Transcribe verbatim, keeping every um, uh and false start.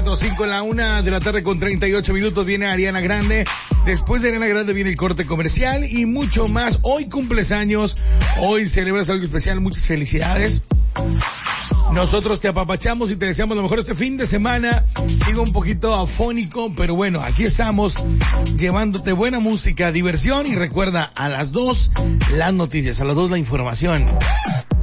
cuatro cinco, la una de la tarde con treinta y ocho minutos viene Ariana Grande. Después de Ariana Grande viene el corte comercial y mucho más. Hoy cumples años, hoy celebras algo especial, muchas felicidades. Nosotros te apapachamos y te deseamos lo mejor este fin de semana. Digo un poquito afónico, pero bueno, aquí estamos llevándote buena música, diversión y recuerda, a las dos las noticias, a las dos la información.